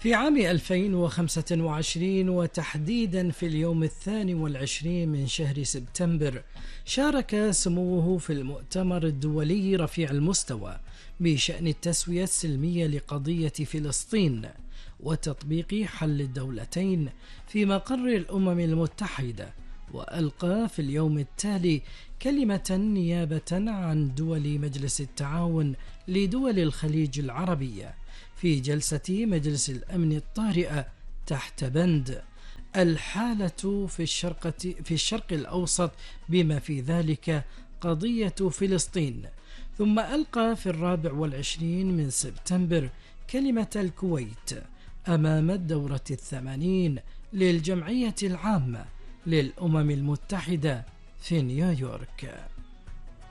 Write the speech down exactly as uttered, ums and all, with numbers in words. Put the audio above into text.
في عام ألفين وخمسة وعشرين وتحديدا في اليوم الثاني والعشرين من شهر سبتمبر، شارك سموه في المؤتمر الدولي رفيع المستوى بشأن التسوية السلمية لقضية فلسطين وتطبيق حل الدولتين في مقر الأمم المتحدة، وألقى في اليوم التالي كلمة نيابة عن دول مجلس التعاون لدول الخليج العربية في جلسة مجلس الأمن الطارئة تحت بند الحالة في الشرق في الشرق الأوسط بما في ذلك قضية فلسطين. ثم ألقى في الرابع والعشرين من سبتمبر كلمة الكويت أمام الدورة الثمانين للجمعية العامة للأمم المتحدة في نيويورك.